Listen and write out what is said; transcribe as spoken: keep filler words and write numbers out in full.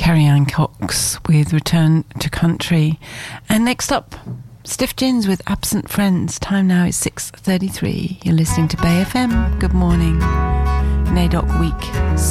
Carrie Ann Cox with Return to Country. And next up, Stiff Gins with Absent Friends. Time now is six thirty-three. You're listening to Bay F M. Good morning. N A D O C week.